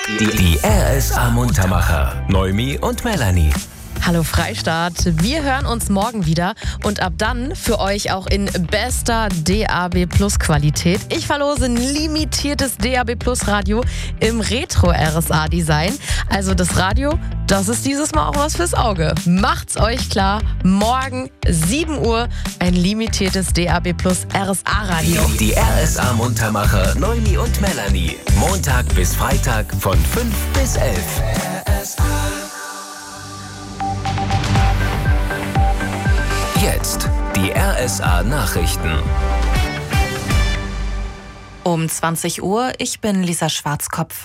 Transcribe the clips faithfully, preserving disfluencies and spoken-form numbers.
Die R S A-Muntermacher. Noemi und Melanie. Hallo Freistaat, wir hören uns morgen wieder und ab dann für euch auch in bester D A B Plus Qualität. Ich verlose ein limitiertes D A B Plus Radio im Retro-R S A-Design. Also das Radio, das ist dieses Mal auch was fürs Auge. Macht's euch klar, morgen sieben Uhr ein limitiertes D A B Plus R S A-Radio. Die R S A-Muntermacher Noemi und Melanie. Montag bis Freitag von fünf bis elf. Jetzt die R S A-Nachrichten. Um zwanzig Uhr, ich bin Lisa Schwarzkopf.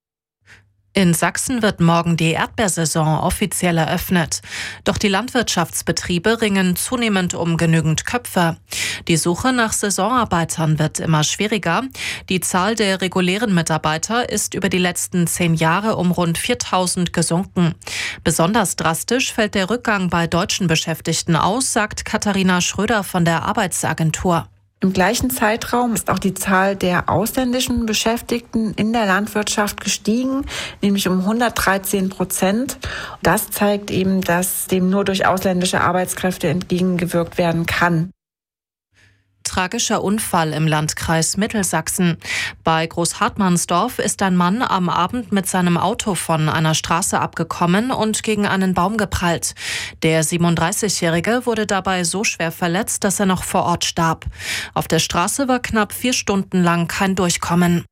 In Sachsen wird morgen die Erdbeersaison offiziell eröffnet. Doch die Landwirtschaftsbetriebe ringen zunehmend um genügend Köpfe. Die Suche nach Saisonarbeitern wird immer schwieriger. Die Zahl der regulären Mitarbeiter ist über die letzten zehn Jahre um rund viertausend gesunken. Besonders drastisch fällt der Rückgang bei deutschen Beschäftigten aus, sagt Katharina Schröder von der Arbeitsagentur. Im gleichen Zeitraum ist auch die Zahl der ausländischen Beschäftigten in der Landwirtschaft gestiegen, nämlich um hundertdreizehn Prozent. Das zeigt eben, dass dem nur durch ausländische Arbeitskräfte entgegengewirkt werden kann. Tragischer Unfall im Landkreis Mittelsachsen. Bei Großhartmannsdorf ist ein Mann am Abend mit seinem Auto von einer Straße abgekommen und gegen einen Baum geprallt. Der siebenunddreißigjährige wurde dabei so schwer verletzt, dass er noch vor Ort starb. Auf der Straße war knapp vier Stunden lang kein Durchkommen.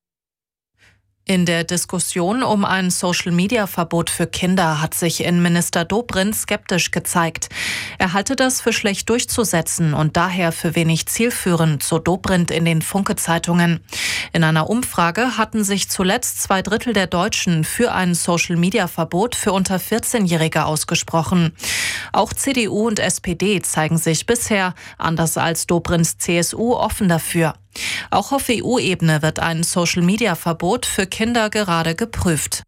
In der Diskussion um ein Social-Media-Verbot für Kinder hat sich Innenminister Dobrindt skeptisch gezeigt. Er halte das für schlecht durchzusetzen und daher für wenig zielführend, so Dobrindt in den Funke-Zeitungen. In einer Umfrage hatten sich zuletzt zwei Drittel der Deutschen für ein Social-Media-Verbot für unter vierzehnjährige ausgesprochen. Auch C D U und S P D zeigen sich bisher, anders als Dobrindts C S U, offen dafür. Auch auf E U-Ebene wird ein Social-Media-Verbot für Kinder gerade geprüft.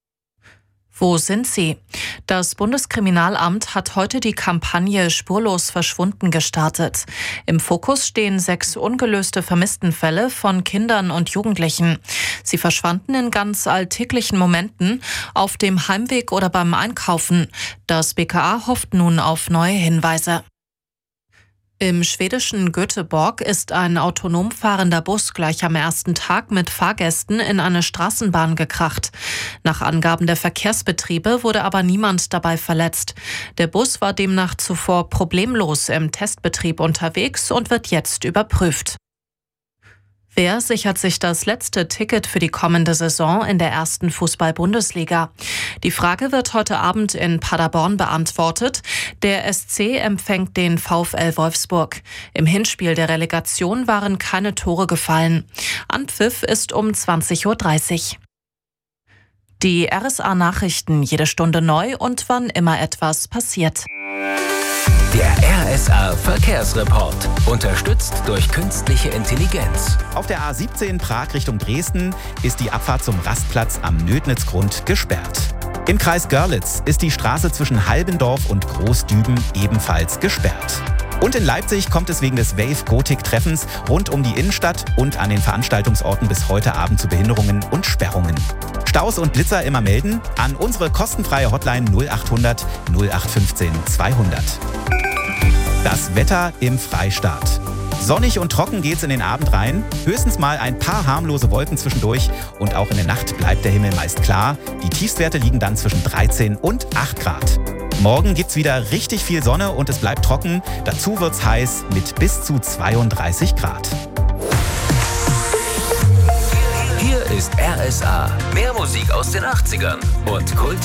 Wo sind sie? Das Bundeskriminalamt hat heute die Kampagne Spurlos verschwunden gestartet. Im Fokus stehen sechs ungelöste Vermisstenfälle von Kindern und Jugendlichen. Sie verschwanden in ganz alltäglichen Momenten, auf dem Heimweg oder beim Einkaufen. Das B K A hofft nun auf neue Hinweise. Im schwedischen Göteborg ist ein autonom fahrender Bus gleich am ersten Tag mit Fahrgästen in eine Straßenbahn gekracht. Nach Angaben der Verkehrsbetriebe wurde aber niemand dabei verletzt. Der Bus war demnach zuvor problemlos im Testbetrieb unterwegs und wird jetzt überprüft. Wer sichert sich das letzte Ticket für die kommende Saison in der ersten Fußball-Bundesliga? Die Frage wird heute Abend in Paderborn beantwortet. Der S C empfängt den VfL Wolfsburg. Im Hinspiel der Relegation waren keine Tore gefallen. Anpfiff ist um zwanzig Uhr dreißig. Die R S A-Nachrichten jede Stunde neu und wann immer etwas passiert. Der R S A-Verkehrsreport. Unterstützt durch künstliche Intelligenz. Auf der A siebzehn Prag Richtung Dresden ist die Abfahrt zum Rastplatz am Nödnitzgrund gesperrt. Im Kreis Görlitz ist die Straße zwischen Halbendorf und Großdüben ebenfalls gesperrt. Und in Leipzig kommt es wegen des Wave-Gotik-Treffens rund um die Innenstadt und an den Veranstaltungsorten bis heute Abend zu Behinderungen und Sperrungen. Staus und Blitzer immer melden an unsere kostenfreie Hotline null achthundert null acht fünfzehn zweihundert. Das Wetter im Freistaat. Sonnig und trocken geht's in den Abend rein. Höchstens mal ein paar harmlose Wolken zwischendurch. Und auch in der Nacht bleibt der Himmel meist klar. Die Tiefstwerte liegen dann zwischen dreizehn und acht Grad. Morgen gibt's wieder richtig viel Sonne und es bleibt trocken. Dazu wird's heiß mit bis zu zweiunddreißig Grad. Hier ist R S A. Mehr Musik aus den achtzigern und Kult.